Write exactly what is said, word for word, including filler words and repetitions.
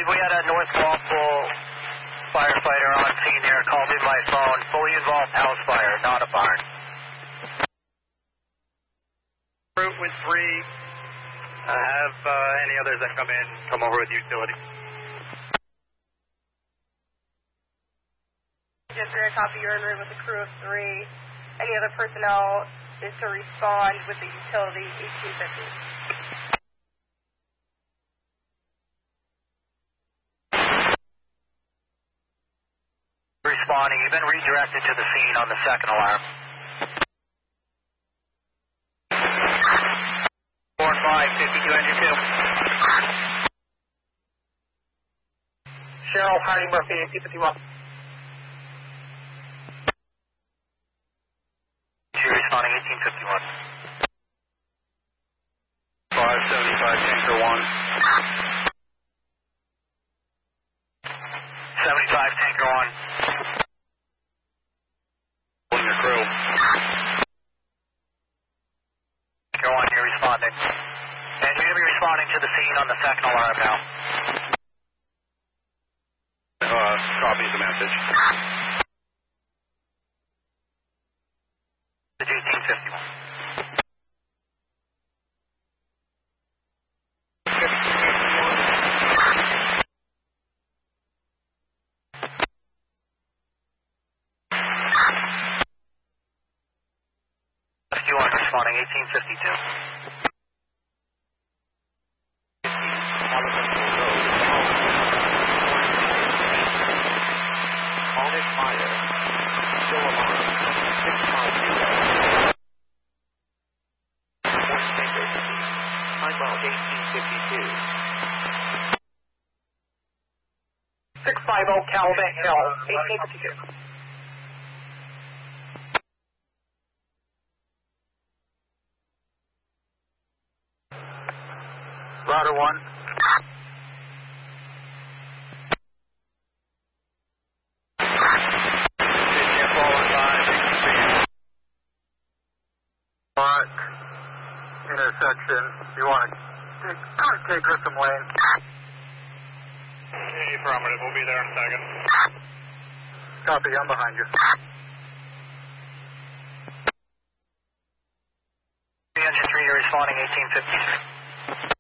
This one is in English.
believe we had a North Walpole firefighter on scene there, called in my phone. Fully involved house fire, not a barn. Route with three. Uh, have uh, any others that come in come over with utility. Just going to copy your en route with a crew of three. Any other personnel is to respond with the utility eighteen fifty. Responding, you've been redirected to the scene on the second alarm. four five, fifty-two engine two. Cheryl, Hardy, Murphy, eighteen fifty-one. Responding eighteen fifty-one. five seventy-five, tanker one. seventy-five, tanker one. Pulling the crew. Tanker one, you're responding. And you're going to be responding to the scene on the second alarm now. Uh, copy the message. eighteen fifty-one. fifty-one responding, eighteen fifty-two. On its fire. Still alarm. six five zero. Time out eighteen fifty-two. six five zero Calvin Hill, eighteen fifty-two. Router one. Mark, intersection. You want to take, take Grissom Lane? Affirmative, we'll be there in a second. Copy, I'm behind you. Engine three, you're responding eighteen fifty-three.